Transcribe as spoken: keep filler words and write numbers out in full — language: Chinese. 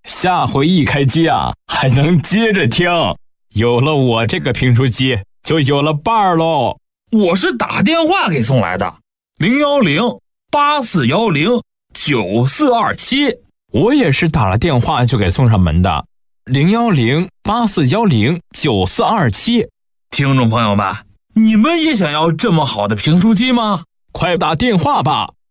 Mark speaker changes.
Speaker 1: 下回一开机啊，还能接着听。有了我这个评书机，就有了伴儿喽。
Speaker 2: 我是打电话给送来的，零幺零八四幺零九四二七。
Speaker 1: 我也是打了电话就给送上门的，零幺零八四幺零九四二七。
Speaker 2: 听众朋友们，你们也想要这么好的评书机吗？
Speaker 1: 快打电话吧，